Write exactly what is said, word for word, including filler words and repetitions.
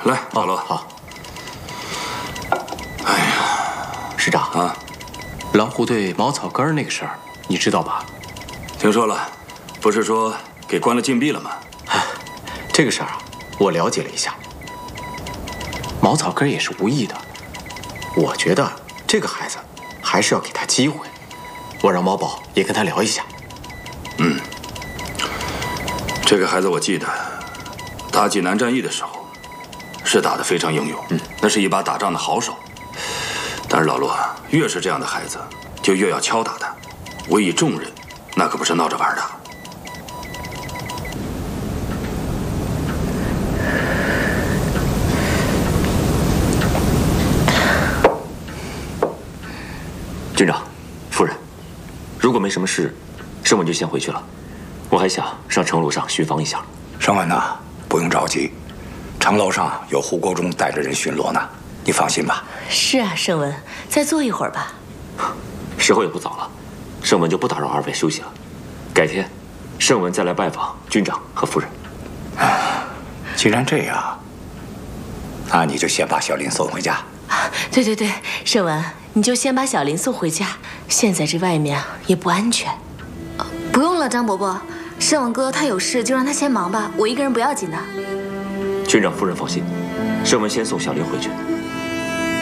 来，老罗。 好。 哎呀， 师长啊， 老虎队茅草根那个事儿，你知道吧？ 听说了，不是说给关了禁闭了吗？ 这个事儿啊，我了解了一下。茅草根也是无意的，我觉得这个孩子还是要给他机会。我让毛宝也跟他聊一下。 嗯，这个孩子我记得，打济南战役的时候，是打得非常英勇，嗯，那是一把打仗的好手。但是老罗，越是这样的孩子，就越要敲打他，委以重任，那可不是闹着玩的。 军长，夫人，如果没什么事，盛文就先回去了。我还想上城楼上巡防一下。 盛文呐，不用着急，城楼上有胡国忠带着人巡逻呢，你放心吧。 是啊，盛文，再坐一会儿吧。 时候也不早了，盛文就不打扰二位休息了。改天，盛文再来拜访军长和夫人。 既然这样，那你就先把小林送回家。 啊，对对对，盛文，你就先把小林送回家。现在这外面也不安全。 不用了，张伯伯，盛文哥他有事就让他先忙吧，我一个人不要紧的。 军长夫人放心，盛文先送小林回去。